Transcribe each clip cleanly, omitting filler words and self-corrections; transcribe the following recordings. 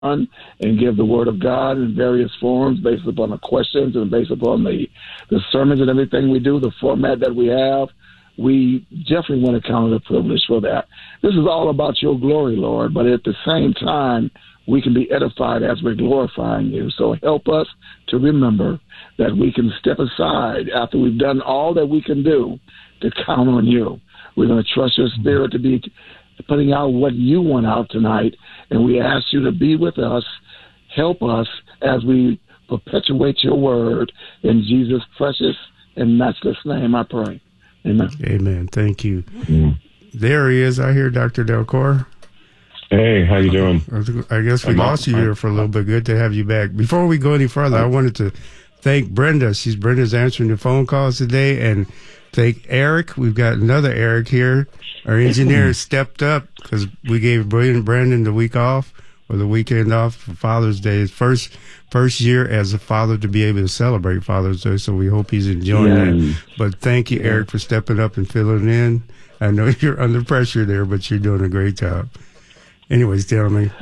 and give the Word of God in various forms based upon the questions and based upon the sermons and everything we do, the format that we have. We definitely want to count it a privilege for that. This is all about your glory, Lord, but at the same time, we can be edified as we're glorifying you. So help us to remember that we can step aside after we've done all that we can do to count on you. We're going to trust your Spirit to be putting out what you want out tonight, and we ask you to be with us, help us as we perpetuate your word. In Jesus' precious and matchless name I pray. Amen. Amen. Thank you. There he is. I hear Dr. Delcor. Hey, how you doing? I guess we lost you here for a little bit. Good to have you back. Before we go any further, I wanted to thank Brenda. Brenda's answering the phone calls today, and thank Eric. We've got another Eric here. Our engineer stepped up because we gave Brandon the week off or the weekend off for Father's Day. His first year as a father to be able to celebrate Father's Day, so we hope he's enjoying that. But thank you, Eric, for stepping up and filling in. I know you're under pressure there, but you're doing a great job. Anyways, tell me.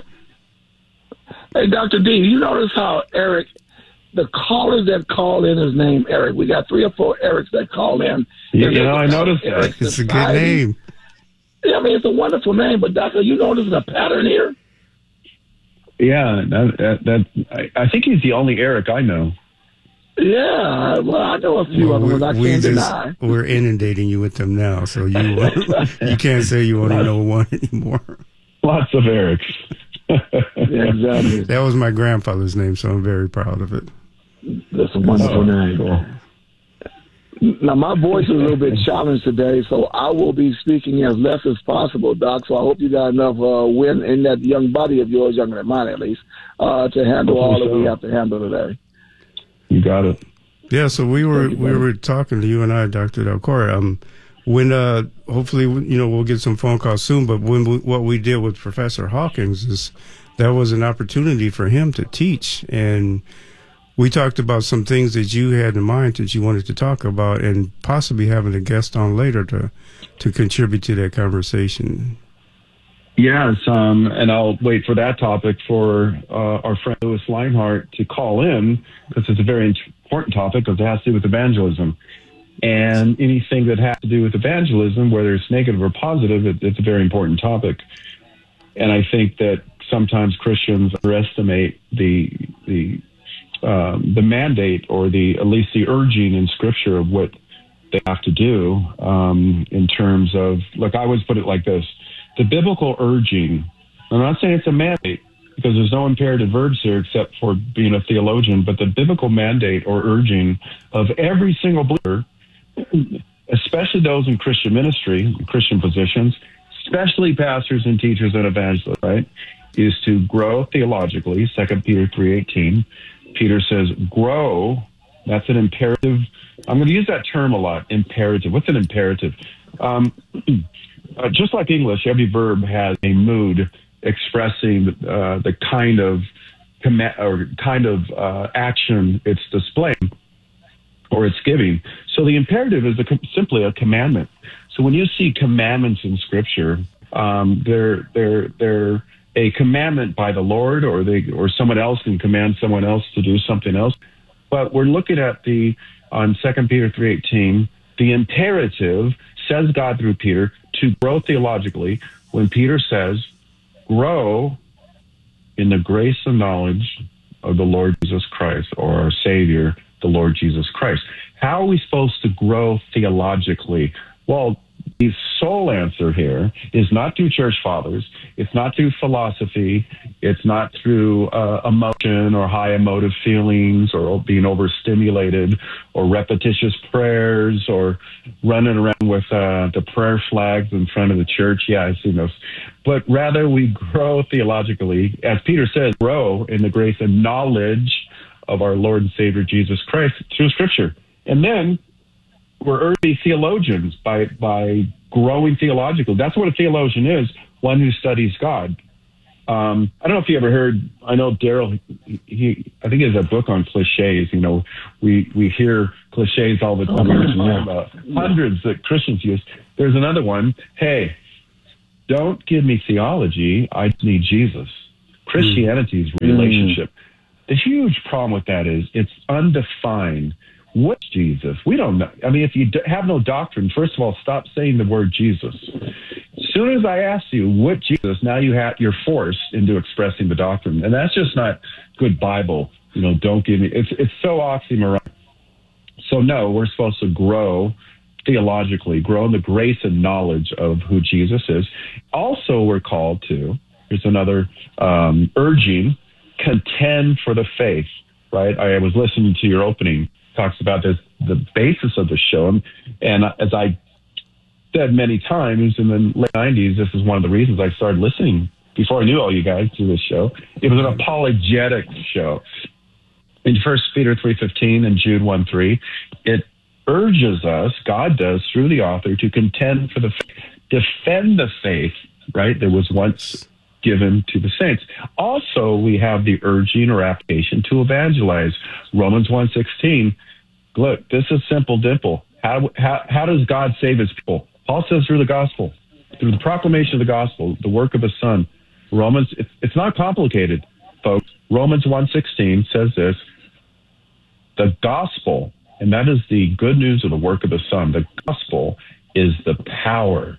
Hey, Dr. D, you notice how Eric, the callers that call in his name, Eric, we got 3 or 4 Erics that call in. I noticed that. It's a good name. Yeah, I mean, it's a wonderful name, but Doctor, you notice a pattern here? Yeah, I think he's the only Eric I know. Yeah, well, I know a few of them, I can't deny. We're inundating you with them now, so you can't say you only know one anymore. Lots of Erics. Yeah, exactly. That was my grandfather's name, so I'm very proud of it. That's a wonderful name. Cool. Now, my voice is a little bit challenged today, so I will be speaking as less as possible, Doc, so I hope you got enough wind in that young body of yours, younger than mine at least, to handle all that we have to handle today. You got it. Yeah, so we were talking to you and I, Dr. Delcor. When hopefully we'll get some phone calls soon. But what we did with Professor Hawkins is that was an opportunity for him to teach, and we talked about some things that you had in mind that you wanted to talk about, and possibly having a guest on later to contribute to that conversation. Yes, and I'll wait for that topic for our friend Louis Leinhart to call in, because it's a very important topic, because it has to do with evangelism. And anything that has to do with evangelism, whether it's negative or positive, it's a very important topic. And I think that sometimes Christians underestimate the mandate, or at least the urging in Scripture of what they have to do in terms of, look, I always put it like this. The biblical urging, I'm not saying it's a mandate, because there's no imperative verbs here except for being a theologian, but the biblical mandate or urging of every single believer, especially those in Christian ministry, Christian positions, especially pastors and teachers and evangelists, right, is to grow theologically. 2 Peter 3:18. Peter says, grow. That's an imperative. I'm going to use that term a lot, imperative. What's an imperative? Just like English, every verb has a mood expressing the kind of action it's displaying or it's giving. So the imperative is simply a commandment. So when you see commandments in Scripture, they're a commandment by the Lord, or someone else can command someone else to do something else. But we're looking at on 2 Peter 3:18, the imperative, says God through Peter, to grow theologically. When Peter says, grow in the grace and knowledge of the Lord Jesus Christ, or our Savior, the Lord Jesus Christ. How are we supposed to grow theologically? Well, the sole answer here is not through church fathers. It's not through philosophy. It's not through emotion or high emotive feelings, or being overstimulated, or repetitious prayers, or running around with the prayer flags in front of the church. Yeah, I've seen those. But rather we grow theologically, as Peter says, grow in the grace and knowledge of our Lord and Savior Jesus Christ through Scripture. And then we're early theologians by growing theologically. That's what a theologian is, one who studies God. I don't know if you ever heard, I know Daryl, I think he has a book on cliches. We hear cliches all the time, about hundreds that Christians use. There's another one. Hey, don't give me theology. I need Jesus. Christianity's relationship. The huge problem with that is it's undefined. What's Jesus? We don't know. I mean, if you have no doctrine, first of all, stop saying the word Jesus. As soon as I ask you what Jesus, now you're forced into expressing the doctrine, and that's just not good Bible. Don't give me. It's so oxymoron. So no, we're supposed to grow theologically, grow in the grace and knowledge of who Jesus is. Also, we're called to. Here's another urging: contend for the faith. Right? I was listening to your opening. Talks about this, the basis of the show. And as I said many times in the late 90s, this is one of the reasons I started listening before I knew all you guys to this show. It was an apologetic show. In 1 Peter 3:15 and Jude 1:3, it urges us, God does, through the author, to contend for the faith, defend the faith, right, that was once given to the saints. Also, we have the urging or application to evangelize. Romans 1:16. Look, this is simple, dimple. How does God save his people? Paul says through the gospel, through the proclamation of the gospel, the work of the Son. It's not complicated, folks. Romans 1:16 says this: the gospel, and that is the good news of the work of the Son. The gospel is the power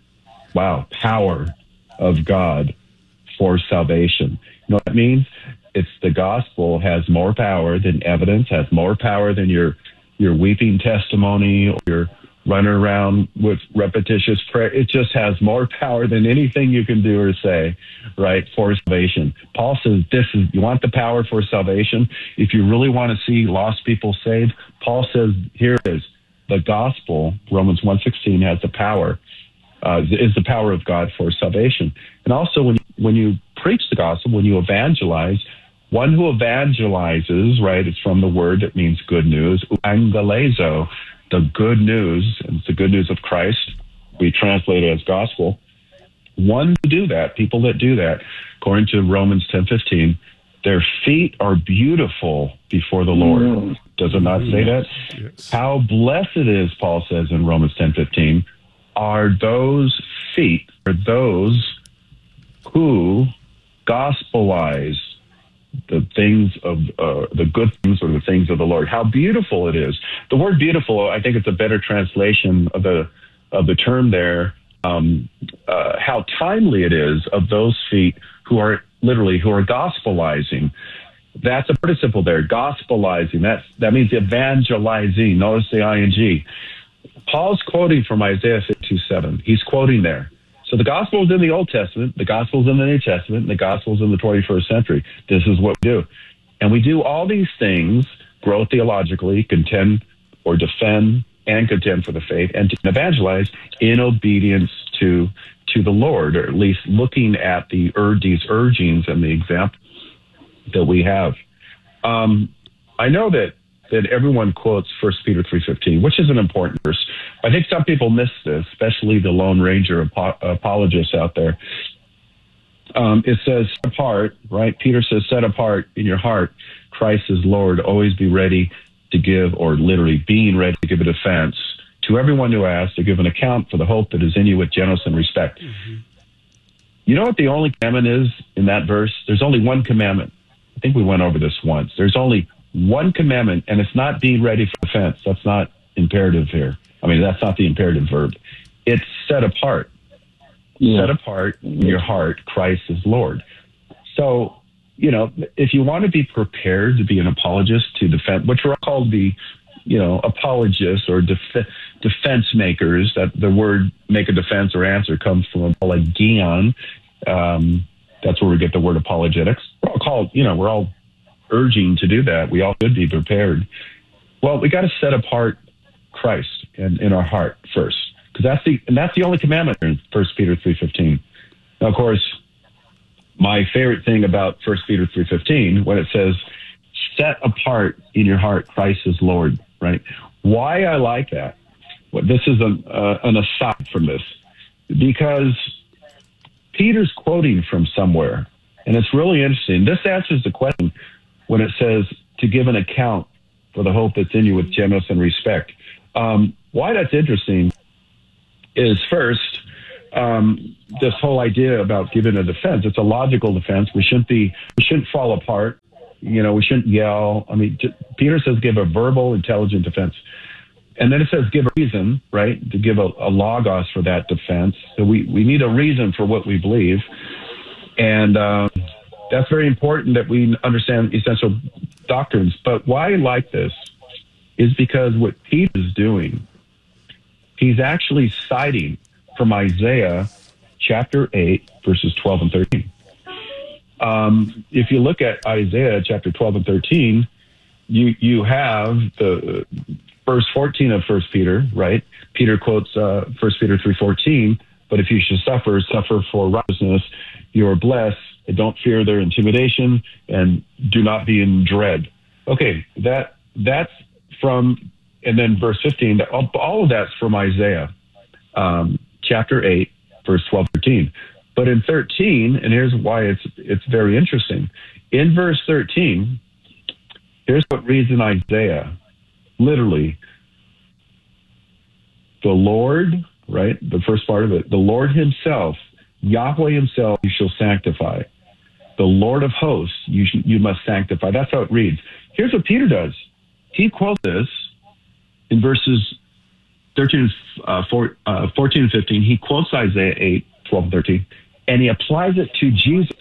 of God for salvation. You know what that means? It's the gospel has more power than evidence, has more power than your weeping testimony or your running around with repetitious prayer. It just has more power than anything you can do or say, right, for salvation. Paul says you want the power for salvation? If you really want to see lost people saved, Paul says, here it is. The gospel, Romans 1:16, has the power, is the power of God for salvation. And also when you preach the gospel, when you evangelize, one who evangelizes, right, it's from the word that means good news, evangelizo, the good news, and it's the good news of Christ. We translate it as gospel. One who do that, people that do that, according to Romans 10:15, their feet are beautiful before the Lord. Does it not say that? Yes. How blessed it is, Paul says in Romans 10:15, are those feet, are those who gospelize the things of the good things or the things of the Lord. How beautiful it is. The word beautiful, I think it's a better translation of the term there. How timely it is of those feet who are gospelizing. That's a participle there, gospelizing. That means evangelizing. Notice the ing. Paul's quoting from Isaiah 52:7. He's quoting there. So the gospel is in the Old Testament, the gospel is in the New Testament, and the gospel is in the 21st century. This is what we do. And we do all these things, grow theologically, contend or defend and contend for the faith, and to evangelize in obedience to the Lord, or at least looking at these urgings and the example that we have. I know that everyone quotes 1 Peter 3:15, which is an important verse. I think some people miss this, especially the Lone Ranger apologists out there. It says, set apart, right? Peter says, set apart in your heart, Christ is Lord. Always be ready to give, or literally being ready to give a defense to everyone who asks, to give an account for the hope that is in you with gentleness and respect. Mm-hmm. You know what the only commandment is in that verse? There's only one commandment. I think we went over this once. There's only one commandment, and it's not being ready for defense. That's not imperative here. I mean, that's not the imperative verb. It's set apart. Yeah. Set apart in your heart, Christ is Lord. So, if you want to be prepared to be an apologist to defend, which we're called the, apologists or defense makers, that the word make a defense or answer comes from apologion. That's where we get the word apologetics. We're all called, we're all urging to do that. We all should be prepared. Well, we got to set apart Christ in our heart first, because that's the only commandment in 1 Peter 3:15. Now, of course, my favorite thing about 1 Peter 3:15, when it says, set apart in your heart, Christ is Lord, right? Why I like that? Well, this is an aside from this, because Peter's quoting from somewhere, and it's really interesting. This answers the question when it says to give an account for the hope that's in you with gentleness and respect. Why that's interesting is, first, this whole idea about giving a defense. It's a logical defense. We shouldn't fall apart. We shouldn't yell. I mean, Peter says give a verbal, intelligent defense. And then it says give a reason, right, to give a logos for that defense. So we need a reason for what we believe. And that's very important that we understand essential doctrines. But why I like this is because what Peter is doing, he's actually citing from Isaiah chapter 8, verses 12 and 13. If you look at Isaiah chapter 12 and 13, you have the verse 14 of 1 Peter, right? Peter quotes 1 Peter 3:14, but if you should suffer for righteousness, you are blessed, and don't fear their intimidation, and do not be in dread. Okay, that's from, and then verse 15, all of that's from Isaiah chapter 8, verse 12, 13. But in 13, and here's why it's very interesting. In verse 13, here's what reads in Isaiah. Literally, the Lord, right? The first part of it, the Lord himself, Yahweh himself, you shall sanctify. The Lord of hosts, you must sanctify. That's how it reads. Here's what Peter does. He quotes this in verses 14 and 15. He quotes Isaiah 8, 12 and 13, and he applies it to Jesus.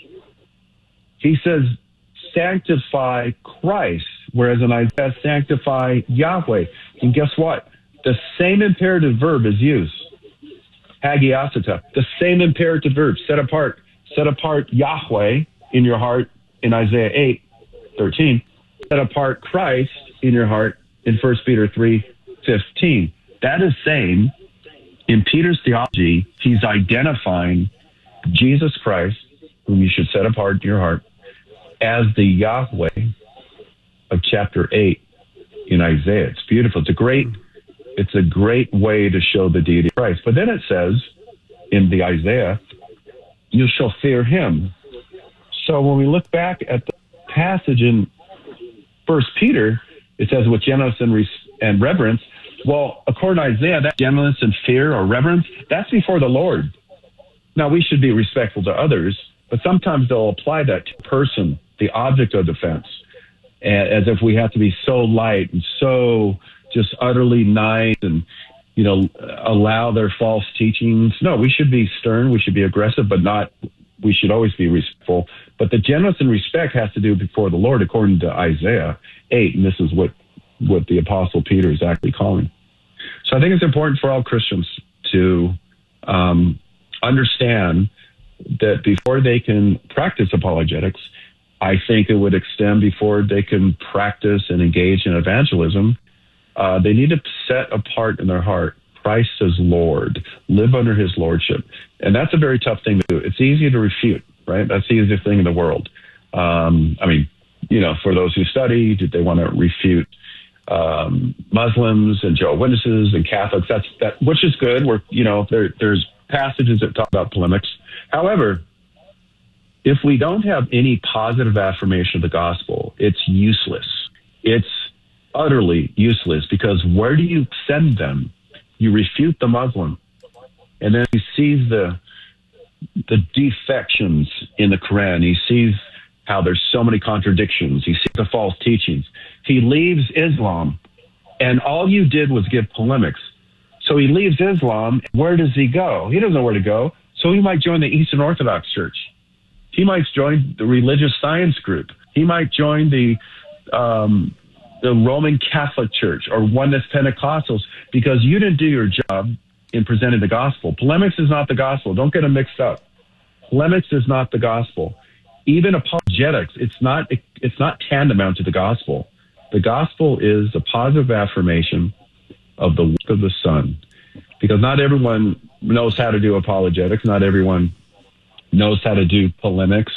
He says, sanctify Christ, whereas in Isaiah, sanctify Yahweh. And guess what? The same imperative verb is used. Hagiasata. The same imperative verb, set apart. Set apart Yahweh in your heart in Isaiah 8, 13. Set apart Christ in your heart in 1 Peter 3, 15. That is saying, in Peter's theology, he's identifying Jesus Christ, whom you should set apart in your heart, as the Yahweh of chapter 8 in Isaiah. It's beautiful. It's a great way to show the deity of Christ. But then it says in the Isaiah, you shall fear him. So when we look back at the passage in 1 Peter, it says with gentleness and reverence. Well, according to Isaiah, that gentleness and fear or reverence, that's before the Lord. Now, we should be respectful to others, but sometimes they'll apply that to a person, the object of defense, as if we have to be so light and so just utterly nice and, allow their false teachings. No, we should be stern, we should be aggressive, but we should always be respectful. But the gentleness and respect has to do before the Lord, according to Isaiah 8, and this is what the Apostle Peter is actually calling. So I think it's important for all Christians to understand that before they can practice apologetics, I think it would extend before they can practice and engage in evangelism. They need to set apart in their heart Christ as Lord, live under his lordship. And that's a very tough thing to do. It's easy to refute, right? That's the easiest thing in the world. For those who study, they want to refute Muslims and Jehovah's Witnesses and Catholics. Which is good. There's passages that talk about polemics. However, if we don't have any positive affirmation of the gospel, it's useless. It's utterly useless, because where do you send them? You refute the Muslim, and then he sees the defections in the Quran. He sees how there's so many contradictions. He sees the false teachings. He leaves Islam, and all you did was give polemics. So he leaves Islam. Where does he go? He doesn't know where to go. So he might join the Eastern Orthodox Church. He might join the religious science group. He might join the Roman Catholic Church or Oneness Pentecostals, because you didn't do your job in presenting the gospel. Polemics is not the gospel. Don't get them mixed up. Polemics is not the gospel. Even apologetics, it's not tantamount to the gospel. The gospel is a positive affirmation of the work of the Son, because not everyone knows how to do apologetics. Not everyone knows how to do polemics.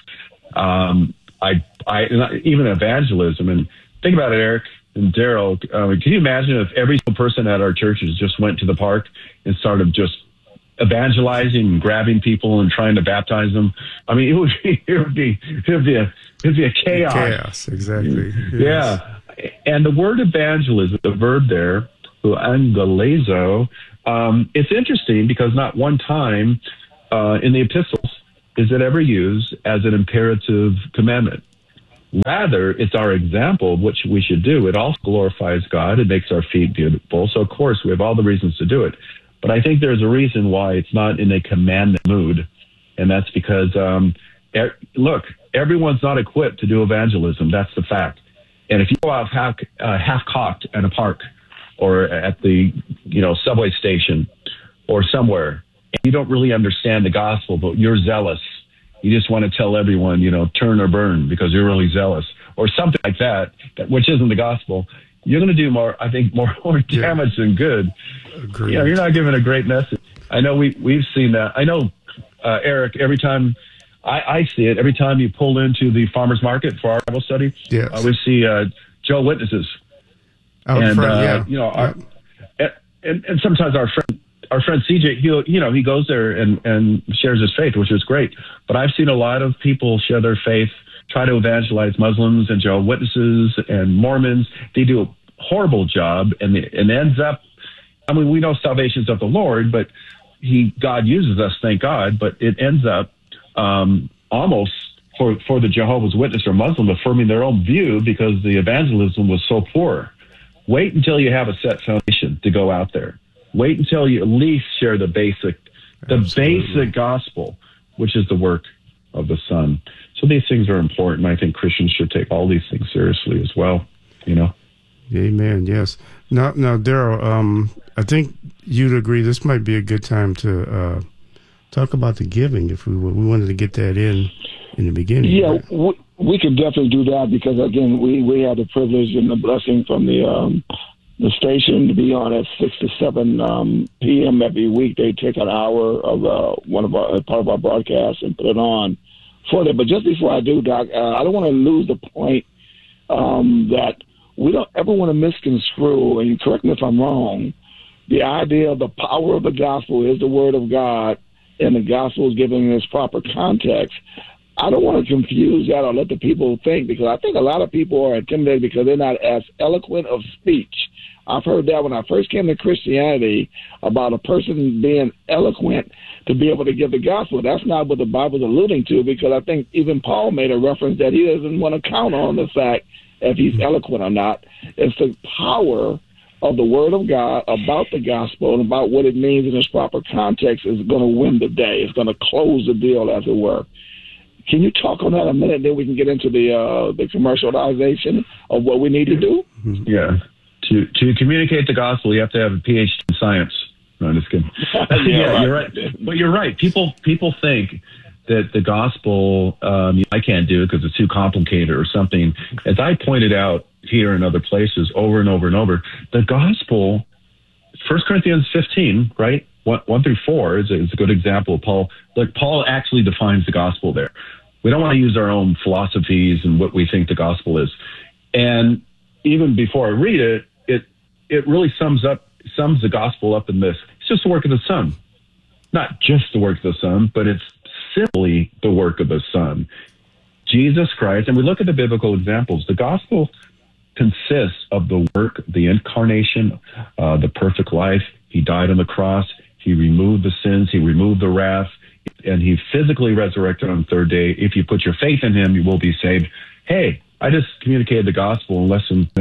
Even evangelism. And think about it, Eric and Daryl. Can you imagine if every single person at our churches just went to the park and started just evangelizing and grabbing people and trying to baptize them? I mean, it would be a chaos. Chaos, exactly. Yes. Yeah. And the word evangelism, the verb there, angelezo, It's interesting because not one time in the epistles is it ever used as an imperative commandment. Rather, it's our example of what we should do. It also glorifies God. It makes our feet beautiful. So, of course, we have all the reasons to do it. But I think there's a reason why it's not in a commandment mood, and that's because, look, everyone's not equipped to do evangelism. That's the fact. And if you go out half-cocked in a park or at the subway station or somewhere, and you don't really understand the gospel, but you're zealous, you just want to tell everyone, turn or burn because you're really zealous or something like that, which isn't the gospel, you're going to do more damage than good. Agreed. You're not giving a great message. I know we've seen that. I know, Eric, every time I see it, every time you pull into the farmer's market for our Bible study, yes. We see Joe Witnesses. Out and, front, yeah. And sometimes our friend CJ, he goes there and shares his faith, which is great. But I've seen a lot of people share their faith, try to evangelize Muslims and Jehovah's Witnesses and Mormons. They do a horrible job, and it ends up. I mean, we know salvation's of the Lord, but God uses us, thank God. But it ends up almost for the Jehovah's Witness or Muslim affirming their own view because the evangelism was so poor. Wait until you have a set foundation to go out there. Wait until you at least share the basic gospel, which is the work of the Son. So these things are important. I think Christians should take all these things seriously as well. Amen. Yes. Now, Daryl, I think you'd agree this might be a good time to talk about the giving. If we wanted to get that in the beginning. Yeah, we could definitely do that because again, we had the privilege and the blessing from the station to be on at 6 to 7 p.m. every week. They take an hour of part of our broadcast and put it on for them. But just before I do, Doc, I don't want to lose the point that we don't ever want to misconstrue, and correct me if I'm wrong, the idea of the power of the gospel is the word of God, and the gospel is given in its proper context. I don't want to confuse that or let the people think, because I think a lot of people are intimidated because they're not as eloquent of speech. I've heard that when I first came to Christianity about a person being eloquent to be able to give the gospel. That's not what the Bible's alluding to, because I think even Paul made a reference that he doesn't want to count on the fact if he's eloquent or not. It's the power of the word of God about the gospel and about what it means in its proper context is going to win the day. It's going to close the deal, as it were. Can you talk on that a minute, then we can get into the commercialization of what we need to do? Yeah. To communicate the gospel, you have to have a PhD in science. No, I'm just kidding. Yeah, you're right. But you're right. People think that the gospel, I can't do it because it's too complicated or something. As I pointed out here and other places over and over and over, the gospel, 1 Corinthians 15, right? 1 through 4 is a good example of Paul. Look, Paul actually defines the gospel there. We don't want to use our own philosophies and what we think the gospel is. And even before I read it, it really sums the gospel up in this. It's just the work of the Son. Not just the work of the Son, but it's simply the work of the Son. Jesus Christ, and we look at the biblical examples, the gospel consists of the work, the incarnation, the perfect life. He died on the cross. He removed the sins. He removed the wrath. And he physically resurrected on the third day. If you put your faith in him, you will be saved. Hey, I just communicated the gospel in less than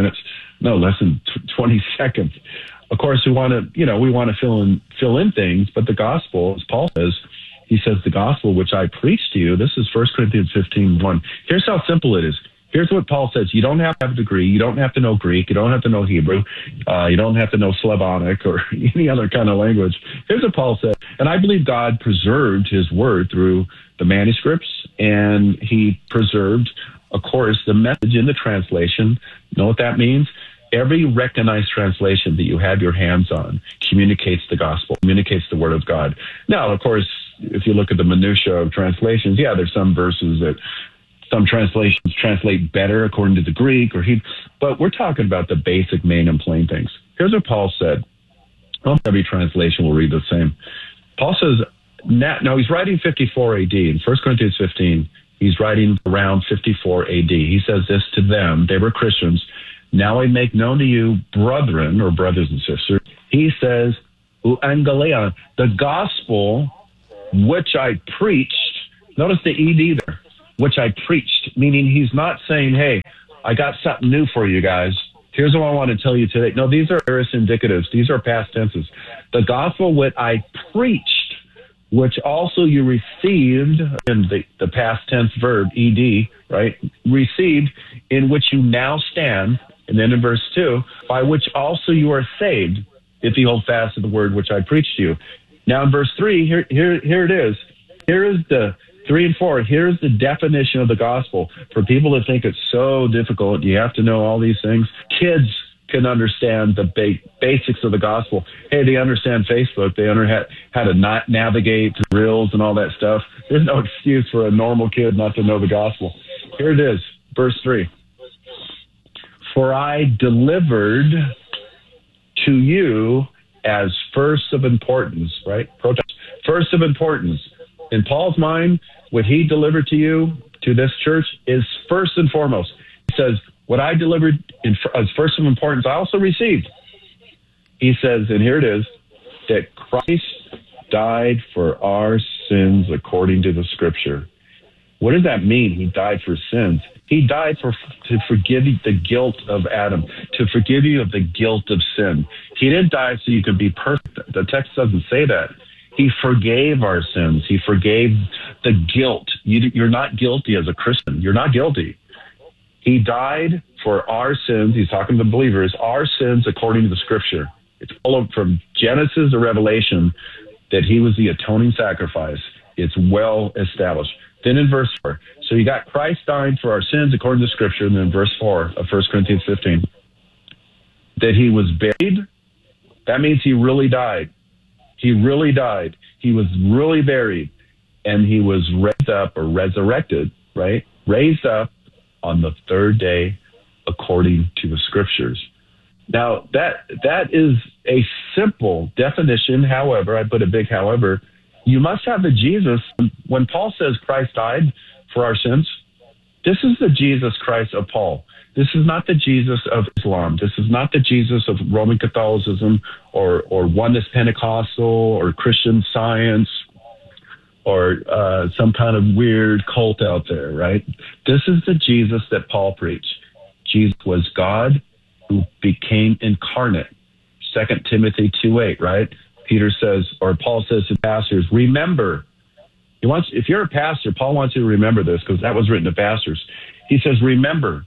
20 seconds. Of course, we want to fill in things, but the gospel, as Paul says, he says, the gospel which I preach to you, this is 1 Corinthians 15:1. Here's how simple it is. Here's what Paul says. You don't have to have a degree. You don't have to know Greek. You don't have to know Hebrew. You don't have to know Slavonic or any other kind of language. Here's what Paul said. And I believe God preserved his word through the manuscripts, and he preserved, of course, the message in the translation. You know what that means? Every recognized translation that you have your hands on communicates the gospel, communicates the word of God. Now, of course, if you look at the minutiae of translations, there's some verses that some translations translate better according to the Greek or Hebrew, but we're talking about the basic, main, and plain things. Here's what Paul said. Almost every translation will read the same. Paul says, now he's writing 54 AD. In 1 Corinthians 15, he's writing around 54 AD. He says this to them. They were Christians. Now I make known to you, brethren, or brothers and sisters, he says, euangelion, the gospel which I preached. Notice the ed there, which I preached, meaning he's not saying, hey, I got something new for you guys. Here's what I want to tell you today. No, these are aorist indicatives. These are past tenses. The gospel which I preached, which also you received, in the past tense verb, ed, right? Received, in which you now stand. And then in verse 2, by which also you are saved, if you hold fast to the word which I preached to you. Now in verse 3, here it is. Here is the 3 and 4. Here's the definition of the gospel. For people that think it's so difficult, you have to know all these things. Kids can understand the basics of the gospel. Hey, they understand Facebook. They understand how to navigate through Reels and all that stuff. There's no excuse for a normal kid not to know the gospel. Here it is, verse 3. For I delivered to you as first of importance, right? Protest. First of importance. In Paul's mind, what he delivered to you, to this church, is first and foremost. He says, what I delivered as first of importance, I also received. He says, and here it is, that Christ died for our sins according to the scripture. What does that mean? He died for sins. He died to forgive you the guilt of Adam, to forgive you of the guilt of sin. He didn't die so you could be perfect. The text doesn't say that. He forgave our sins. He forgave the guilt. You're not guilty as a Christian. You're not guilty. He died for our sins. He's talking to the believers, our sins according to the scripture. It's all from Genesis to Revelation that he was the atoning sacrifice. It's well established. Then in verse 4, so you got Christ dying for our sins according to scripture. And then verse 4 of 1 Corinthians 15, that he was buried. That means he really died. He really died. He was really buried. And he was raised up or resurrected, right? Raised up on the third day according to the scriptures. Now, that is a simple definition. However, I put a big however. You must have the Jesus. When Paul says Christ died for our sins, this is the Jesus Christ of Paul. This is not the Jesus of Islam. This is not the Jesus of Roman Catholicism or Oneness Pentecostal or Christian Science or some kind of weird cult out there, right? This is the Jesus that Paul preached. Jesus was God who became incarnate. 2 Timothy 2:8, right? Peter says, or Paul says to pastors, remember. If you're a pastor, Paul wants you to remember this because that was written to pastors. He says, remember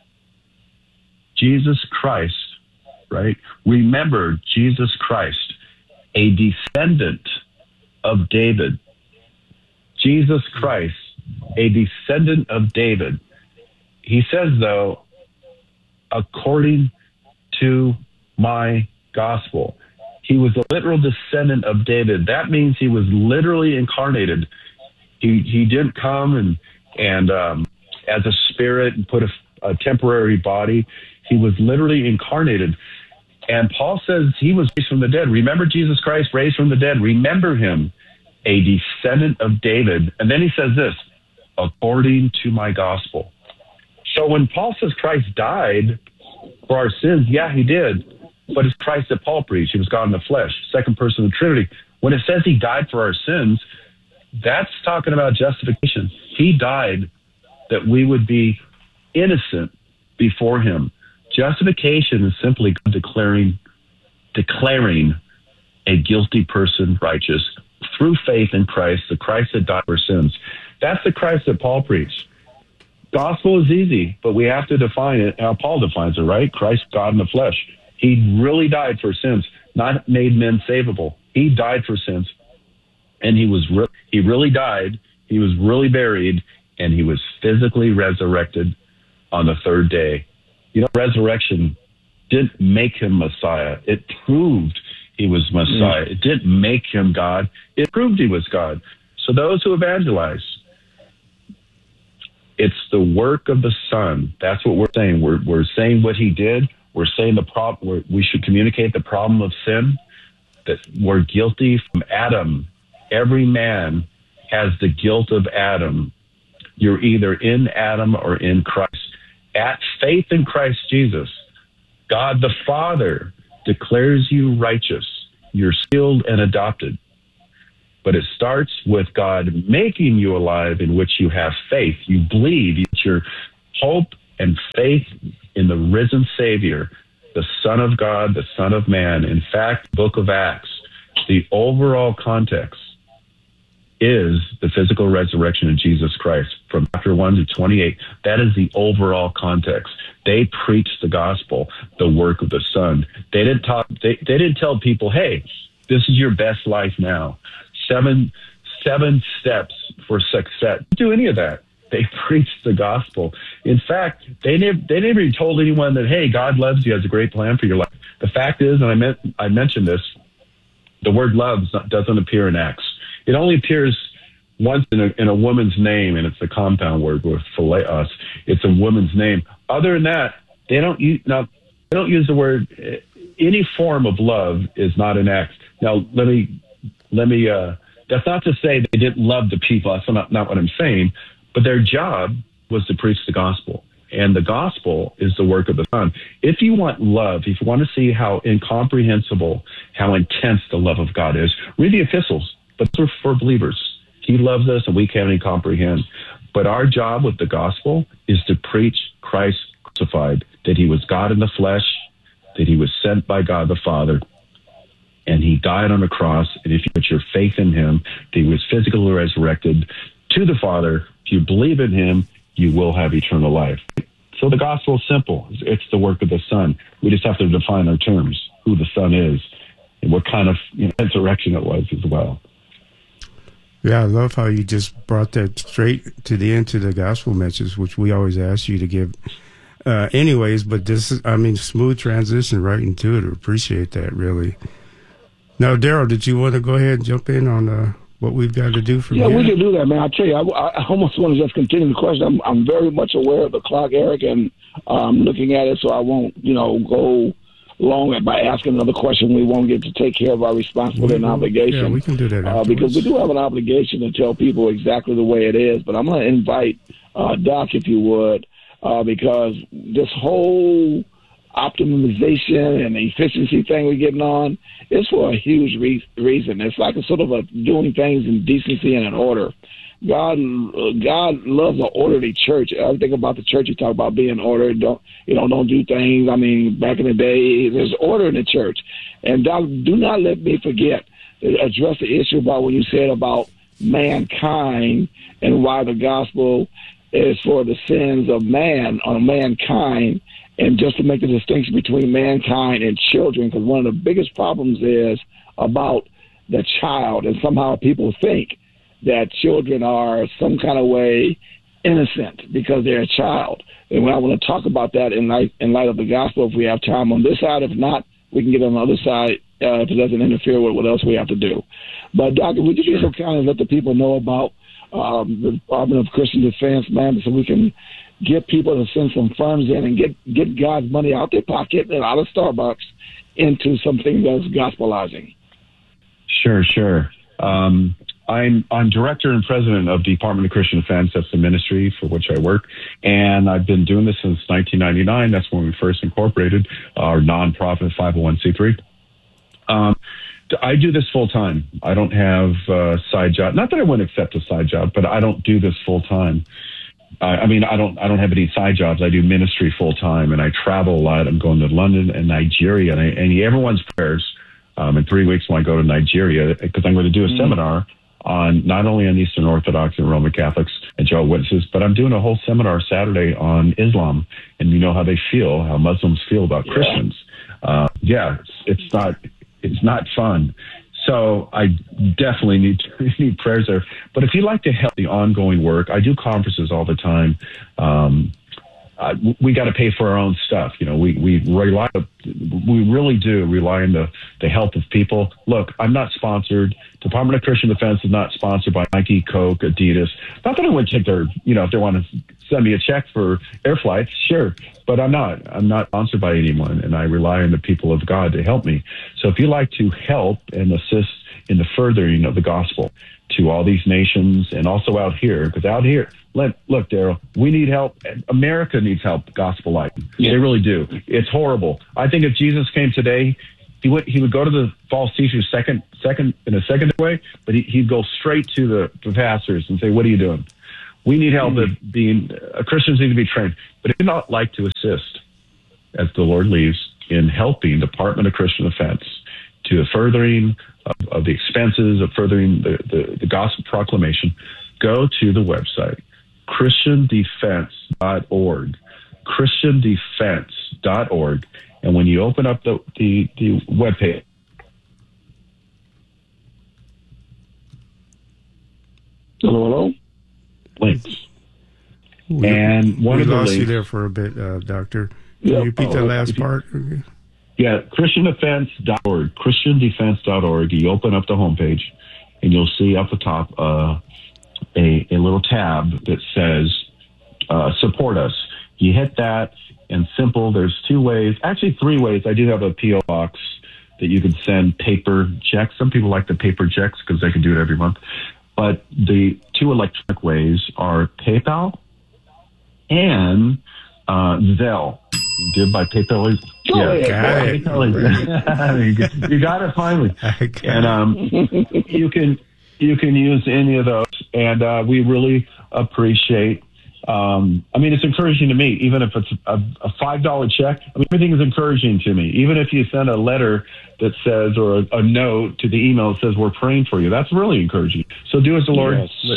Jesus Christ, right? Remember Jesus Christ, a descendant of David. Jesus Christ, a descendant of David. He says, though, according to my gospel. He was a literal descendant of David. That means he was literally incarnated. He didn't come and as a spirit and put a temporary body. He was literally incarnated. And Paul says he was raised from the dead. Remember Jesus Christ raised from the dead. Remember him, a descendant of David. And then he says this, according to my gospel. So when Paul says Christ died for our sins, yeah, he did. But it's Christ that Paul preached. He was God in the flesh, second person of the Trinity. When it says he died for our sins, that's talking about justification. He died that we would be innocent before him. Justification is simply declaring a guilty person righteous through faith in Christ, the Christ that died for sins. That's the Christ that Paul preached. Gospel is easy, but we have to define it how Paul defines it, right? Christ, God in the flesh. He really died for sins, not made men savable. He died for sins, and he really died. He was really buried, and he was physically resurrected on the third day. You know, resurrection didn't make him Messiah. It proved he was Messiah. It didn't make him God. It proved he was God. So those who evangelize, it's the work of the Son. That's what we're saying. We're saying what he did. We're saying we should communicate the problem of sin, that we're guilty from Adam. Every man has the guilt of Adam. You're either in Adam or in Christ. At faith in Christ Jesus, God the Father declares you righteous. you're sealed and adopted. But it starts with God making you alive, in which you have faith. You believe, your hope and faith in the risen Savior, the Son of God, the Son of Man. In fact, book of Acts, the overall context is the physical resurrection of Jesus Christ. From chapter 1 to 28, that is the overall context. They preached the gospel, the work of the Son. They didn't tell people, hey, this is your best life now. Seven steps for success. Didn't do any of that. They preached the gospel. In fact, they never even told anyone that, hey, God loves you, has a great plan for your life. The fact is, and I mentioned this, the word love doesn't appear in Acts. It only appears once in a woman's name, and it's a compound word with phileos. It's a woman's name. Other than that, they don't use the word. Any form of love is not in Acts. Now, let me. That's not to say they didn't love the people. That's not what I'm saying. But their job was to preach the gospel. And the gospel is the work of the Son. If you want love, if you want to see how incomprehensible, how intense the love of God is, read the epistles. But they're for believers. He loves us and we can't even comprehend. But our job with the gospel is to preach Christ crucified, that he was God in the flesh, that he was sent by God the Father, and he died on the cross. And if you put your faith in him, that he was physically resurrected to the Father, if you believe in him, you will have eternal life. So the gospel is simple. It's the work of the Son. We just have to define our terms, who the Son is, and what kind of resurrection it was as well. Yeah, I love how you just brought that straight to the end to the gospel message, which we always ask you to give anyways, but this is, smooth transition right into it. I appreciate that, really. Now, Daryl, did you want to go ahead and jump in on what we've got to do from here? Yeah, we can do that, man. I tell you, I almost want to just continue the question. I'm very much aware of the clock, Eric, and looking at it, so I won't, go long by asking another question. We won't get to take care of our responsibility and obligation. Yeah, we can do that because we do have an obligation to tell people exactly the way it is. But I'm going to invite Doc, if you would, because this whole optimization and efficiency thing we're getting on is for a huge reason. It's like a sort of a doing things in decency and in order. God loves an orderly church. I think about the church. You talk about being ordered. Don't do things. Back in the day, there's order in the church. And Doc, do not let me forget to address the issue about what you said about mankind and why the gospel is for the sins of man or mankind. And just to make the distinction between mankind and children, because one of the biggest problems is about the child, and somehow people think that children are some kind of way innocent because they're a child. And I want to talk about that in light of the gospel if we have time on this side. If not, we can get on the other side if it doesn't interfere with what else we have to do. But, Doctor, would you be so kind of let the people know about the Department of Christian Defense, man, so we can get people to send some funds in and get God's money out their pocket and out of Starbucks into something that's gospelizing? Sure. I'm director and president of the Department of Christian Defense. That's the ministry for which I work. And I've been doing this since 1999. That's when we first incorporated our nonprofit 501c3. I do this full time. I don't have a side job. Not that I wouldn't accept a side job, but I don't do this full time. I don't have any side jobs. I do ministry full time, and I travel a lot. I'm going to London and Nigeria, and I need everyone's prayers. In 3 weeks when I go to Nigeria, because I'm going to do a seminar on not only on Eastern Orthodox and Roman Catholics and Jehovah's Witnesses, but I'm doing a whole seminar Saturday on Islam, and how they feel, how Muslims feel about Christians. It's not fun. So I definitely need prayers there. But if you'd like to help the ongoing work, I do conferences all the time. We got to pay for our own stuff. We really do rely on the health of people. Look, I'm not sponsored. Department of Christian Defense is not sponsored by Nike, Coke, Adidas. Not that I would take their, if they want to send me a check for air flights, sure. But I'm not sponsored by anyone, and I rely on the people of God to help me. So if you'd like to help and assist in the furthering of the gospel to all these nations and also out here, because out here, look, Daryl, we need help. America needs help, gospel life. Yeah. They really do. It's horrible. I think if Jesus came today, He would go to the false teachers second in a secondary way, but he'd go straight to the pastors and say, "What are you doing? We need help. Christians need to be trained." But he did not like to assist, as the Lord leads, in helping Department of Christian Defense to the furthering of the expenses of furthering the gospel proclamation. Go to the website, ChristianDefense.org, ChristianDefense.org. And when you open up the webpage, hello, links. And one we of the lost links, you there for a bit, Doctor. Can you repeat that last part? Okay. Yeah, ChristianDefense.org, ChristianDefense.org. You open up the homepage, and you'll see up the top a little tab that says "Support Us." You hit that, and simple. There's 2 ways, actually 3 ways. I do have a PO box that you can send paper checks. Some people like the paper checks because they can do it every month. But the 2 electronic ways are PayPal and Zelle. Give by PayPal. You got it finally. And you can use any of those, and we really appreciate. It's encouraging to me, even if it's a $5 check. Everything is encouraging to me. Even if you send a letter that says, or a note to the email that says, "We're praying for you," that's really encouraging. So do as the Lord,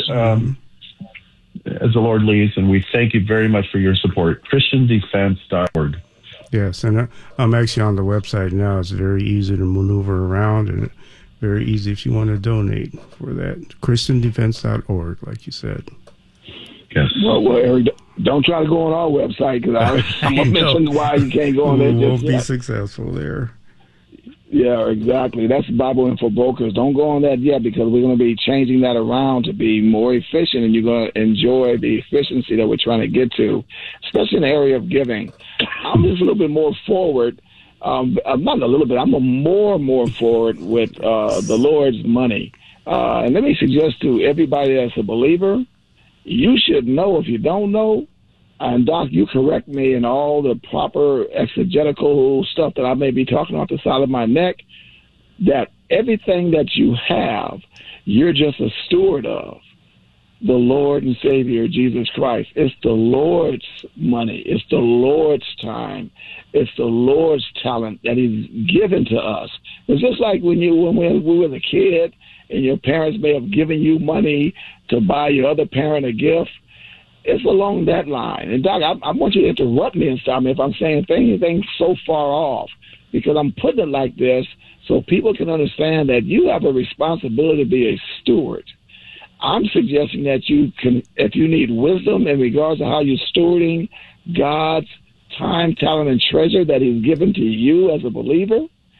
as the Lord leads, and we thank you very much for your support. ChristianDefense.org. Yes, and I'm actually on the website now. It's very easy to maneuver around, and very easy if you want to donate for that. ChristianDefense.org, like you said. Yes. Well, Eric, don't try to go on our website, because I'm going to mention why you can't go on there. We won't be successful there. Yeah, exactly. That's Bible Info Brokers. Don't go on that yet, because we're going to be changing that around to be more efficient, and you're going to enjoy the efficiency that we're trying to get to, especially in the area of giving. I'm just a little bit more forward. Not a little bit. I'm more forward with the Lord's money. And let me suggest to everybody that's a believer, you should know, if you don't know, and Doc, you correct me in all the proper exegetical stuff that I may be talking off the side of my neck, that everything that you have, you're just a steward of. The Lord and Savior, Jesus Christ. It's the Lord's money. It's the Lord's time. It's the Lord's talent that He's given to us. It's just like when we were a kid and your parents may have given you money to buy your other parent a gift. It's along that line. And, Doc, I want you to interrupt me and stop me if I'm saying anything so far off, because I'm putting it like this so people can understand that you have a responsibility to be a steward. I'm suggesting that you can, if you need wisdom in regards to how you're stewarding God's time, talent, and treasure that He's given to you as a believer,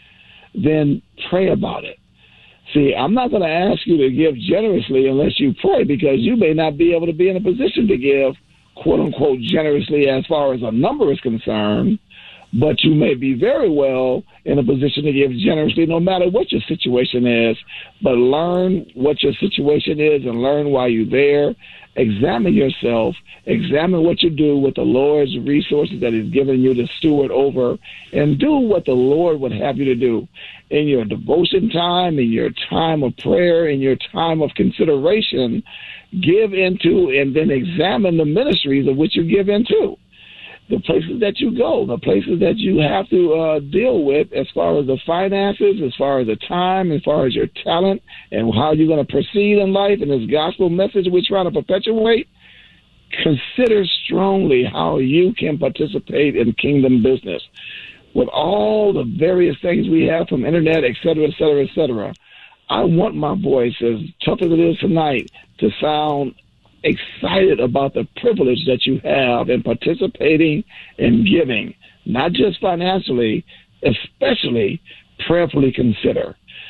then pray about it. See, I'm not going to ask you to give generously unless you pray, because you may not be able to be in a position to give, quote unquote, generously as far as a number is concerned, but you may be very well in a position to give generously no matter what your situation is. But learn what your situation is and learn why you're there. Examine yourself. Examine what you do with the Lord's resources that He's given you to steward over, and do what the Lord would have you to do. In your devotion time, in your time of prayer, in your time of consideration, give into and then examine the ministries of which you give into. The places that you go, the places that you have to deal with as far as the finances, as far as the time, as far as your talent, and how you're going to proceed in life and this gospel message we're trying to perpetuate. Consider strongly how you can participate in kingdom business. With all the various things we have from internet, et cetera, et cetera, et cetera, I want my voice, as tough as it is tonight, to sound excited about the privilege that you have in participating in giving, not just financially, especially prayerfully consider.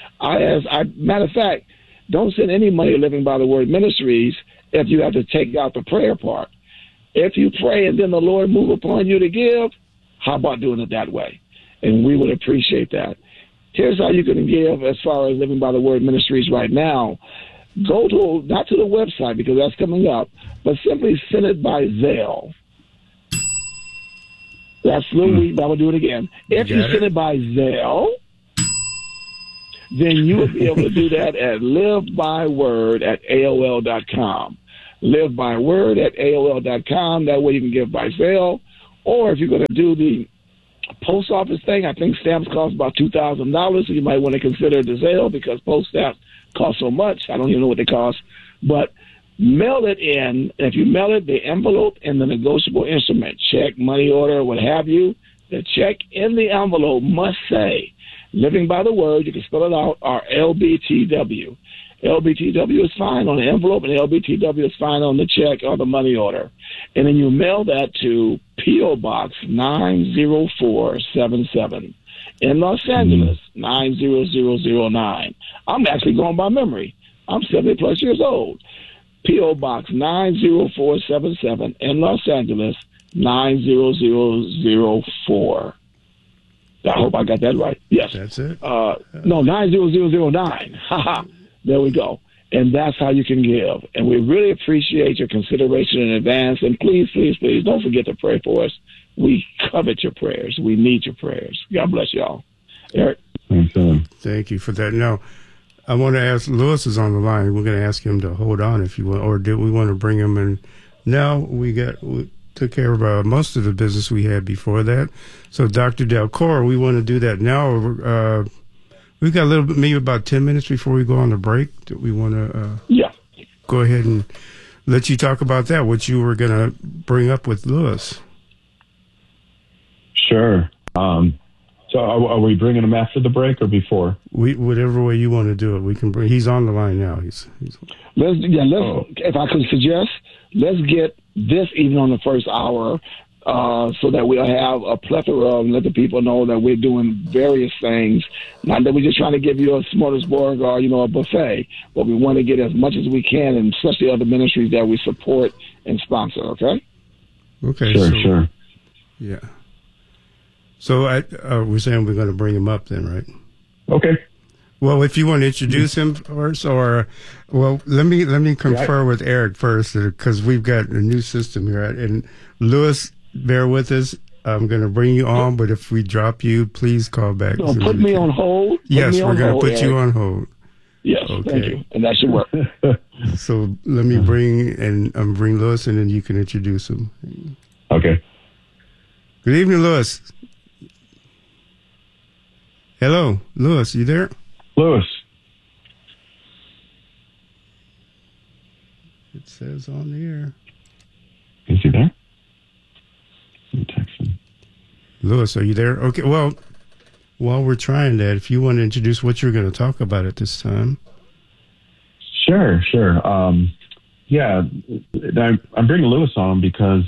Matter of fact, don't send any money to Living by the Word Ministries if you have to take out the prayer part. If you pray and then the Lord move upon you to give, how about doing it that way? And we would appreciate that. Here's how you can give as far as Living by the Word Ministries right now. Go to, not to the website because that's coming up, but simply send it by Zelle. That's a little weak, but I will do it again. If you send it by Zelle, then you will be able to do that at livebyword@aol.com. Livebyword@aol.com. That way you can give by Zelle. Or if you're going to do the post office thing, I think stamps cost about $2,000, so you might want to consider the Zelle because post stamps cost so much. I don't even know what they cost. But mail it in. If you mail it, the envelope and the negotiable instrument, check, money order, what have you, the check in the envelope must say, Living by the Word, you can spell it out, or LBTW. LBTW is fine on the envelope, and LBTW is fine on the check or the money order. And then you mail that to P.O. Box 90477 in Los Angeles, 90009. I'm actually going by memory. I'm 70-plus years old. P.O. Box 90477 in Los Angeles, 90004. I hope I got that right. Yes. That's it? No, 90009. There we go. And that's how you can give. And we really appreciate your consideration in advance. And please, please, please don't forget to pray for us. We covet your prayers. We need your prayers. God bless y'all. Eric? Thank you for that. Now, I want to ask, Lewis is on the line. We're going to ask him to hold on if you want, or did we want to bring him in? Now we took care of most of the business we had before that. So Dr. Delcor, we want to do that now. We've got a little bit, maybe about 10 minutes before we go on the break. Do we want to go ahead and let you talk about that, what you were going to bring up with Lewis? Sure. So are we bringing him after the break or before? Whatever way you want to do it, we can bring. He's on the line now. If I could suggest, let's get this even on the first hour, so that we'll have a plethora and let the people know that we're doing various things. Not that we're just trying to give you a smorgasbord or, a buffet, but we want to get as much as we can, and especially other ministries that we support and sponsor, okay? Okay. Sure. Yeah. So we're saying we're going to bring him up then, right? Okay. Well, if you want to introduce him first, or let me confer with Eric first, because we've got a new system here. And Lewis, bear with us. I'm going to bring you on, but if we drop you, please call back. No, put me on hold. Yes, we're going to put you on hold. Yes, okay. Thank you, and that should work. So let me bring Lewis, and then you can introduce him. Okay. Good evening, Lewis. Hello, Lewis, you there? Lewis. It says on the air. Is he there? I'm texting. Lewis, are you there? Okay, well, while we're trying that, if you want to introduce what you're going to talk about at this time. Sure. Yeah, I'm bringing Lewis on because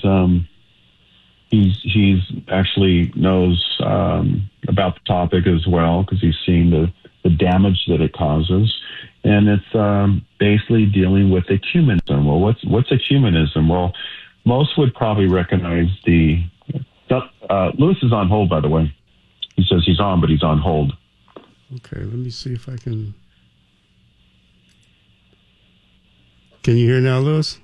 he's actually knows about the topic as well, because he's seen the damage that it causes, and it's basically dealing with ecumenism. Well, what's ecumenism? Well, most would probably recognize Lewis is on hold, by the way. He says he's on, but he's on hold. Okay, let me see if I can. Can you hear now, Lewis?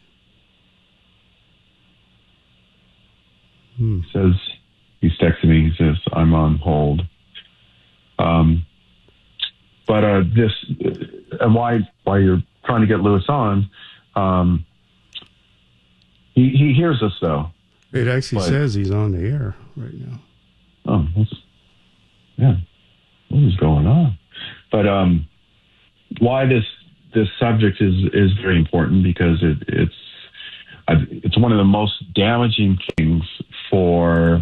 He says, he's texting me, he says, I'm on hold. But this, and why you're trying to get Lewis on, he hears us though. It actually says he's on the air right now. Oh, what is going on? But why this subject is very important, because it's one of the most damaging things for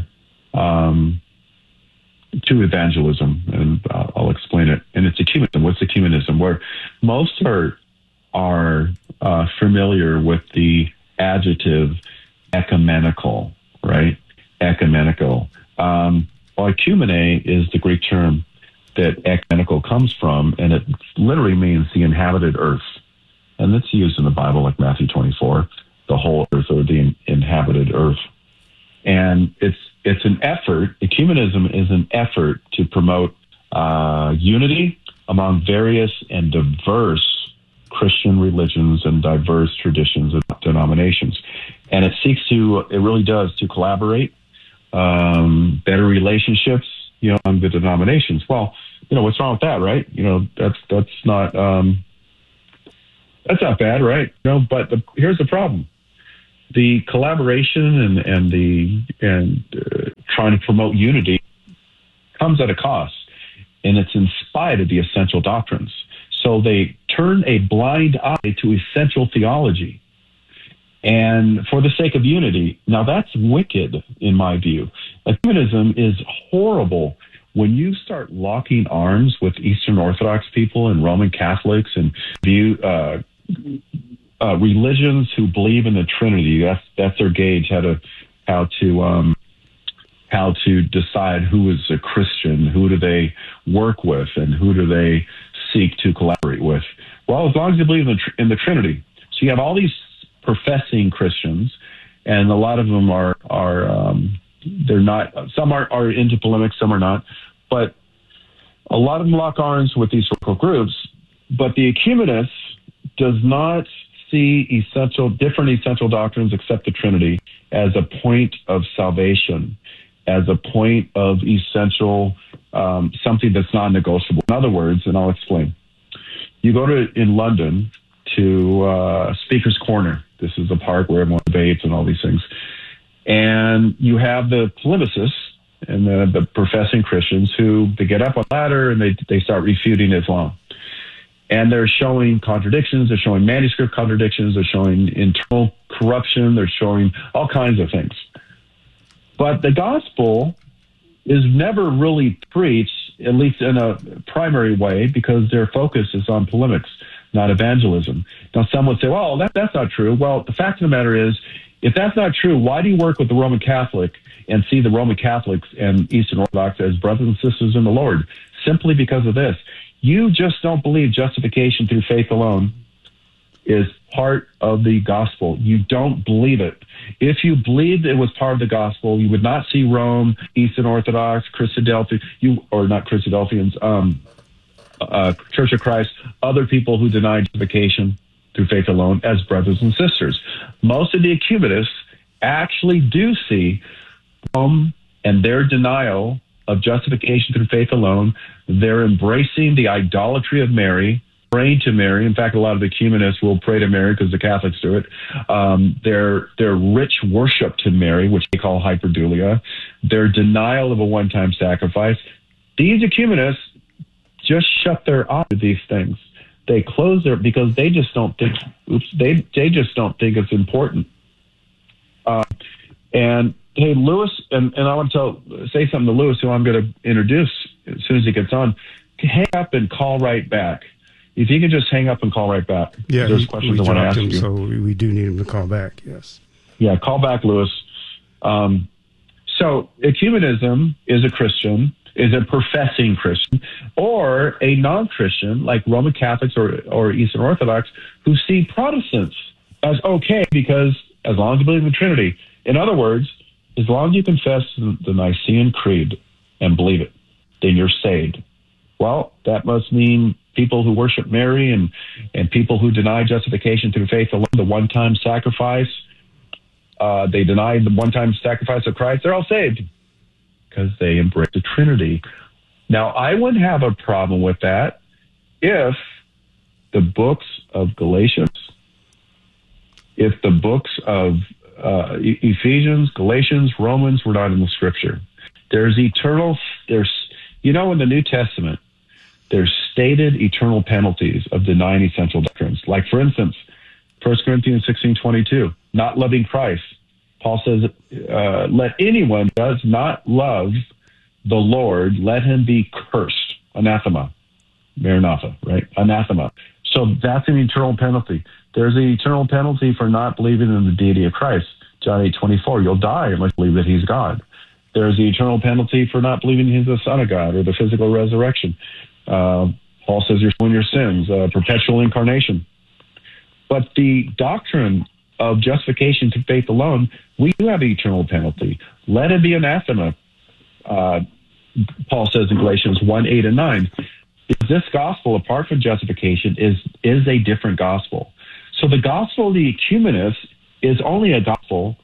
to evangelism, and I'll explain it. And it's ecumenism. What's ecumenism? Where most are familiar with the adjective ecumenical, right? Ecumenical. Well, ecumene is the Greek term that ecumenical comes from, and it literally means the inhabited earth. And it's used in the Bible, like Matthew 24, the whole earth, or the inhabited earth. And it's an effort. Ecumenism is an effort to promote unity among various and diverse Christian religions and diverse traditions and denominations. And it really does to collaborate, better relationships, among the denominations. Well, what's wrong with that, right? That's not bad, right? But here's the problem: the collaboration and trying to promote unity comes at a cost, and it's in spite of the essential doctrines. So they turn a blind eye to essential theology, and for the sake of unity. Now that's wicked, in my view. Ecumenism is horrible. When you start locking arms with Eastern Orthodox people and Roman Catholics and religions who believe in the Trinity, that's their gauge how to decide who is a Christian, who do they work with, and who do they seek to collaborate with. Well, as long as you believe in the Trinity. So you have all these professing Christians, and a lot of them are they're not. Some are into polemics, some are not. But a lot of them lock arms with these local groups. But the ecumenist does not see different essential doctrines except the Trinity as a point of salvation, as a point of essential, something that's non-negotiable. In other words, and I'll explain. You go in London to Speaker's Corner. This is a park where everyone debates and all these things. And you have the polemicists and the professing Christians who they get up on the ladder and they start refuting Islam. And they're showing contradictions. They're showing manuscript contradictions. They're showing internal corruption. They're showing all kinds of things. But the gospel is never really preached, at least in a primary way, because their focus is on polemics, not evangelism. Now, some would say, well, that's not true. Well, the fact of the matter is, if that's not true, why do you work with the Roman Catholic and see the Roman Catholics and Eastern Orthodox as brothers and sisters in the Lord? Simply because of this. You just don't believe justification through faith alone is part of the gospel. You don't believe it. If you believed it was part of the gospel, you would not see Rome, Eastern Orthodox, Christadelphians, Church of Christ, other people who deny justification through faith alone as brothers and sisters. Most of the ecumenists actually do see Rome and their denial of justification through faith alone. They're embracing the idolatry of Mary, praying to Mary. In fact, a lot of ecumenists will pray to Mary because the Catholics do it. Their rich worship to Mary, which they call hyperdulia, their denial of a one-time sacrifice. These ecumenists just shut their eyes to these things. They close because they just don't think. They just don't think it's important. And hey, Lewis, and I want to say something to Lewis, who I'm going to introduce as soon as he gets on. Hang up and call right back. If you can just hang up and call right back. Yeah, there's questions I want to ask you. So we do need him to call back. Yes. Yeah, call back, Lewis. So ecumenism is a professing Christian, or a non-Christian like Roman Catholics or Eastern Orthodox who see Protestants as okay because as long as you believe in the Trinity. In other words, as long as you confess the Nicene Creed and believe it, then you're saved. Well, that must mean people who worship Mary and people who deny justification through faith alone, the one-time sacrifice, they deny the one-time sacrifice of Christ, they're all saved because they embrace the Trinity. Now, I wouldn't have a problem with that if the books of Galatians, if the books of Ephesians, Galatians, Romans were not in the Scripture. There's in the New Testament, there's stated eternal penalties of denying essential doctrines. Like, for instance, 1 Corinthians 16:22, not loving Christ. Paul says, let anyone who does not love the Lord, let him be cursed. Anathema. Maranatha, right? Anathema. So that's an eternal penalty. There's an eternal penalty for not believing in the deity of Christ. John 8:24, you'll die unless you believe that he's God. There's the eternal penalty for not believing he's the Son of God or the physical resurrection. Paul says you're in your sins, perpetual incarnation. But the doctrine of justification through faith alone, we do have an eternal penalty. Let it be anathema, Paul says in Galatians 1:8 and 9. This gospel, apart from justification, is a different gospel. So the gospel of the ecumenist is only a gospel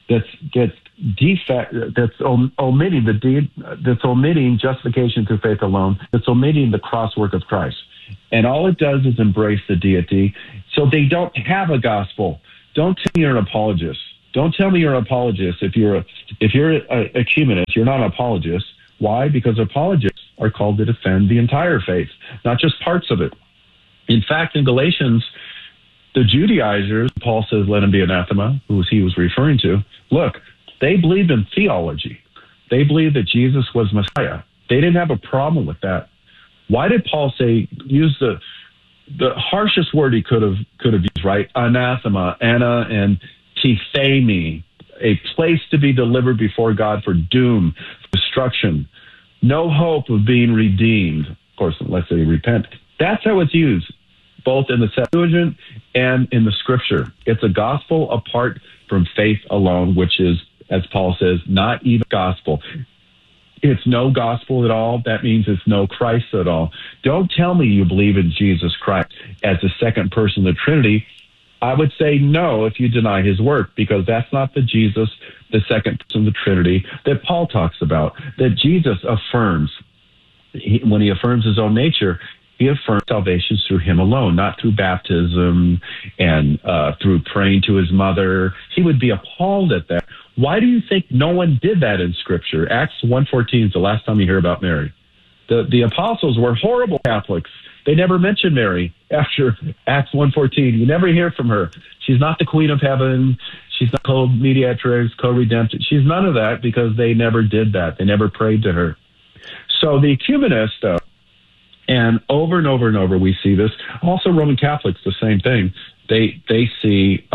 omitting justification through faith alone, that's omitting the cross work of Christ. And all it does is embrace the deity. So they don't have a gospel. Don't tell me you're an apologist. Don't tell me you're an apologist. If you're a ecumenist, you're not an apologist. Why? Because apologists are called to defend the entire faith, not just parts of it. In fact, in Galatians, the Judaizers, Paul says, let him be anathema, who he was referring to. Look, they believed in theology. They believed that Jesus was Messiah. They didn't have a problem with that. Why did Paul use the harshest word he could have used, right? Anathema, Anna, and Tithemi, a place to be delivered before God for doom, for destruction, no hope of being redeemed. Of course, unless they repent. That's how it's used, both in the Septuagint and in the Scripture. It's a gospel apart from faith alone, which is, as Paul says, not even gospel. It's no gospel at all. That means it's no Christ at all. Don't tell me you believe in Jesus Christ as the second person of the Trinity. I would say no if you deny his work, because that's not the Jesus, the second person of the Trinity, that Paul talks about, that Jesus affirms. When he affirms his own nature, he affirms salvation through him alone, not through baptism and through praying to his mother. He would be appalled at that. Why do you think no one did that in Scripture? Acts 1:14 is the last time you hear about Mary. The apostles were horrible Catholics. They never mention Mary after Acts 1:14. You never hear from her. She's not the Queen of Heaven. She's not co-mediatrix, co-redemptrix. She's none of that because they never did that. They never prayed to her. So the ecumenists, though, and over and over we see this. Also Roman Catholics, the same thing. They see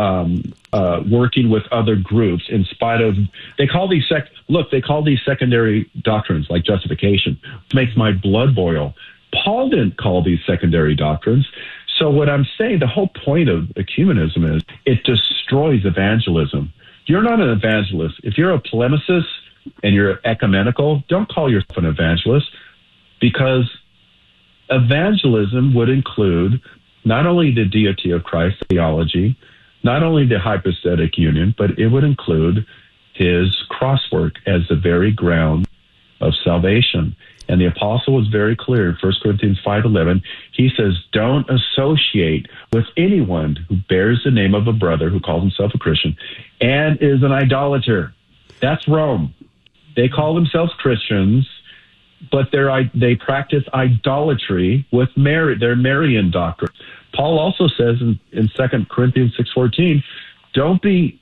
working with other groups in spite of, they call these secondary doctrines like justification. It makes my blood boil. Paul didn't call these secondary doctrines. So what I'm saying, the whole point of ecumenism is it destroys evangelism. You're not an evangelist. If you're a polemicist and you're ecumenical, don't call yourself an evangelist, because evangelism would include not only the deity of Christ, theology, not only the hypostatic union, but it would include his crosswork as the very ground of salvation. And the apostle was very clear in 1 Corinthians 5:11. He says, don't associate with anyone who bears the name of a brother who calls himself a Christian and is an idolater. That's Rome. They call themselves Christians, but they practice idolatry with their Marian doctrine. Paul also says in 2 Corinthians 6:14, don't be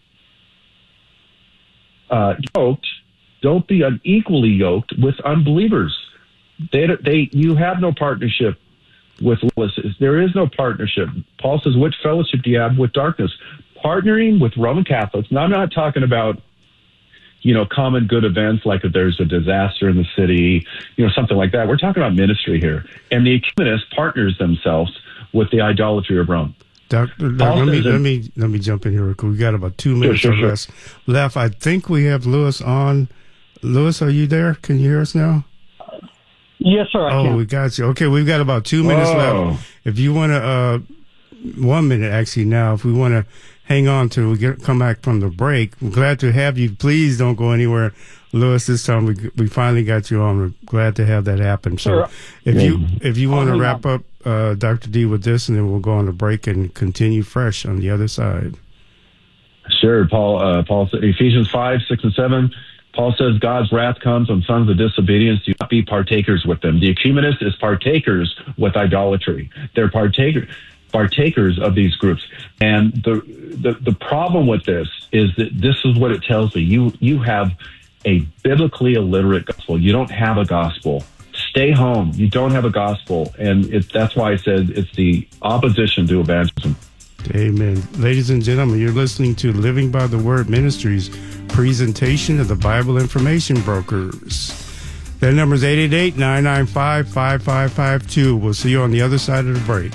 yoked, don't be unequally yoked with unbelievers. You have no partnership with lawlessness. There is no partnership. Paul says, what fellowship do you have with darkness? Partnering with Roman Catholics. Now, I'm not talking about, common good events like if there's a disaster in the city, something like that. We're talking about ministry here. And the ecumenists partners themselves with the idolatry of Rome. Doctor, let me jump in here real quick. We got about 2 minutes or less left. I think we have Lewis on. Lewis, are you there? Can you hear us now? Yes, sir. I can. We got you. Okay, we've got about 2 minutes left. If you want to, 1 minute actually now, if we want to hang on till we come back from the break, we're glad to have you. Please don't go anywhere. Lewis, this time we finally got you on. We're glad to have that happen. So sure. if you want to wrap up, Dr. D, with this, and then we'll go on the break and continue fresh on the other side. Sure. Paul said, Ephesians 5:6 and 7. Paul says God's wrath comes on sons of disobedience. Do not be partakers with them. The ecumenist is partakers with idolatry. They're partakers of these groups. And the problem with this is that this is what it tells me. You have a biblically illiterate gospel. You don't have a gospel. Stay home. You don't have a gospel. And that's why I said it's the opposition to evangelism. Amen. Ladies and gentlemen, you're listening to Living by the Word Ministries presentation of the Bible Information Brokers. Their number is 888-995-5552. We'll see you on the other side of the break.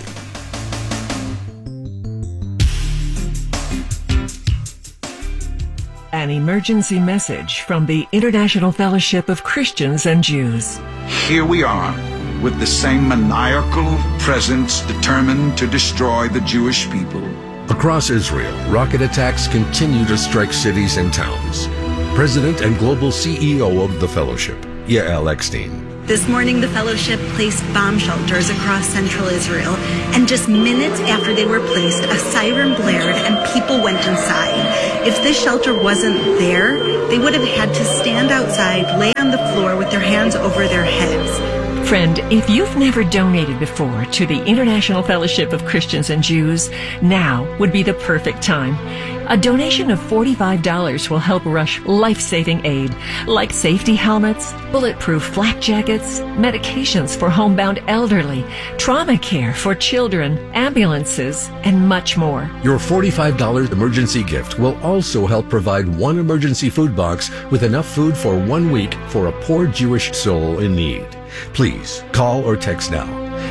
An emergency message from the International Fellowship of Christians and Jews. Here we are, with the same maniacal presence determined to destroy the Jewish people. Across Israel, rocket attacks continue to strike cities and towns. President and global CEO of the Fellowship, Yael Eckstein. This morning, the Fellowship placed bomb shelters across central Israel, and just minutes after they were placed, a siren blared and people went inside. If this shelter wasn't there, they would have had to stand outside, lay on the floor with their hands over their heads. Friend, if you've never donated before to the International Fellowship of Christians and Jews, now would be the perfect time. A donation of $45 will help rush life-saving aid, like safety helmets, bulletproof flak jackets, medications for homebound elderly, trauma care for children, ambulances, and much more. Your $45 emergency gift will also help provide one emergency food box with enough food for 1 week for a poor Jewish soul in need. Please call or text now.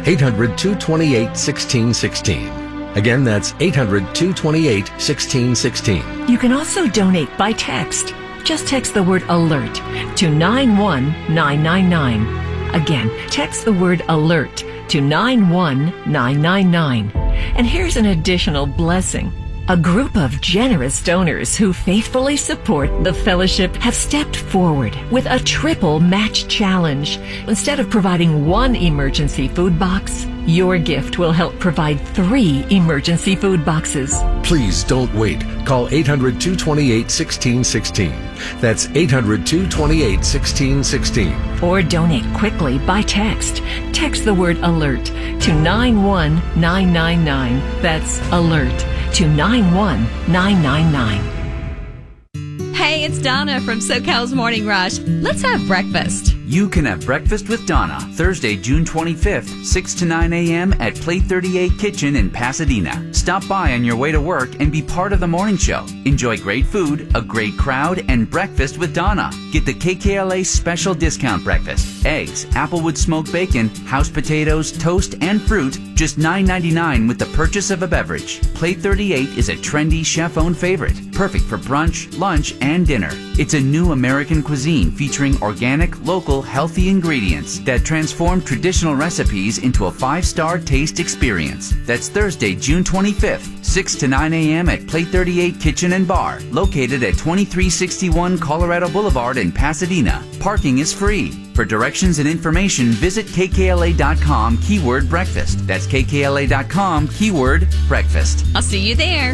800-228-1616. Again, that's 800-228-1616. You can also donate by text. Just text the word ALERT to 91999. Again, text the word ALERT to 91999. And here's an additional blessing. A group of generous donors who faithfully support the Fellowship have stepped forward with a triple match challenge. Instead of providing one emergency food box, your gift will help provide 3 emergency food boxes. Please don't wait. Call 800-228-1616. That's 800-228-1616. Or donate quickly by text. Text the word ALERT to 91999. That's ALERT to 91999. Hey, it's Donna from SoCal's Morning Rush. Let's have breakfast. You can have breakfast with Donna, Thursday, June 25th, 6 to 9 a.m. at Plate 38 Kitchen in Pasadena. Stop by on your way to work and be part of the morning show. Enjoy great food, a great crowd, and breakfast with Donna. Get the KKLA special discount breakfast. Eggs, Applewood smoked bacon, house potatoes, toast, and fruit, just $9.99 with the purchase of a beverage. Plate 38 is a trendy chef-owned favorite, perfect for brunch, lunch, and dinner. It's a new American cuisine featuring organic, local, healthy ingredients that transform traditional recipes into a 5-star taste experience. That's Thursday, June 25th, 6 to 9 a.m. at Plate 38 Kitchen and Bar, located at 2361 Colorado Boulevard in Pasadena. Parking is free. For directions and information, visit kkla.com keyword breakfast. That's kkla.com keyword breakfast. I'll see you there.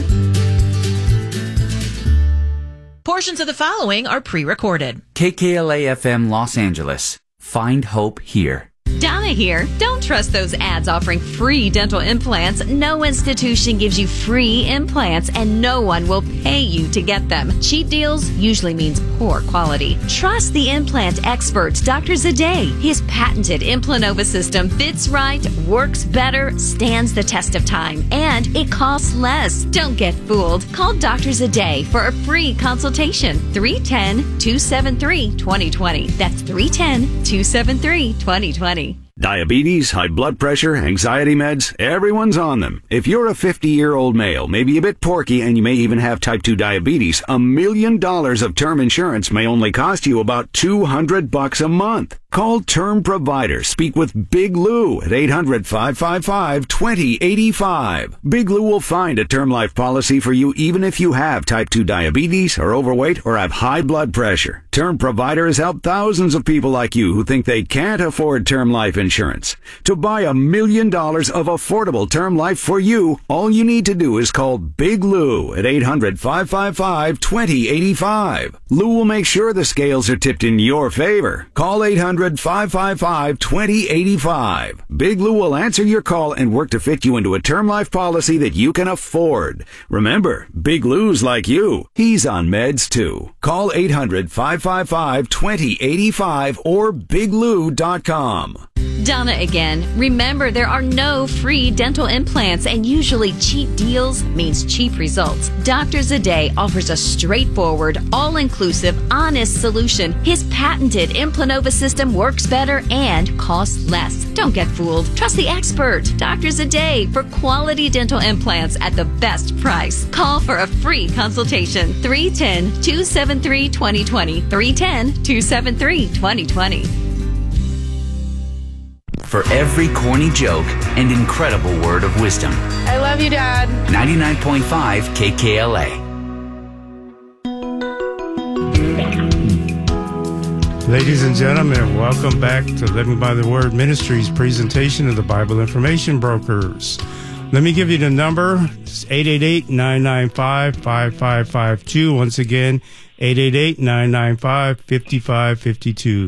Portions of the following are pre-recorded. KKLA-FM Los Angeles. Find hope here. Donna here. Don't trust those ads offering free dental implants. No institution gives you free implants, and no one will pay you to get them. Cheap deals usually means poor quality. Trust the implant experts, Dr. Zadeh. His patented Implanova system fits right, works better, stands the test of time, and it costs less. Don't get fooled. Call Dr. Zadeh for a free consultation. 310-273-2020. That's 310-273-2020. Diabetes, high blood pressure, anxiety meds, everyone's on them. If you're a 50-year-old male, maybe a bit porky, and you may even have type 2 diabetes, $1 million of term insurance may only cost you about $200 a month. Call Term Provider. Speak with Big Lou at 800-555-2085. Big Lou will find a term life policy for you even if you have type 2 diabetes, are overweight, or have high blood pressure. Term Provider has helped thousands of people like you who think they can't afford term life insurance. To buy $1 million of affordable term life for you, all you need to do is call Big Lou at 800-555-2085. Lou will make sure the scales are tipped in your favor. Call 800-555-2085. Big Lou will answer your call and work to fit you into a term life policy that you can afford. Remember, Big Lou's like you. He's on meds too. Call 800-555-2085 or biglou.com. Donna again. Remember, there are no free dental implants, and usually cheap deals means cheap results. Dr. Zadeh offers a straightforward, all-inclusive, honest solution. His patented Implanova system works better and costs less. Don't get fooled. Trust the expert, Dr. Zadeh, for quality dental implants at the best price. Call for a free consultation. 310-273-2020. 310-273-2020. for every corny joke and incredible word of wisdom. I love you, Dad. 99.5 KKLA. Ladies and gentlemen, welcome back to Living by the Word Ministries presentation of the Bible Information Brokers. Let me give you the number. It's 888-995-5552. Once again, 888-995-5552.